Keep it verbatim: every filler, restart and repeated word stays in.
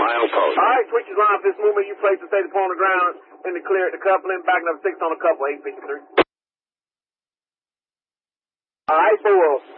Milepost. All right, switches line for this movement. You place the state upon the ground in the clear at the coupling. Backing up six on the couple, eight fifty-three. All right, four.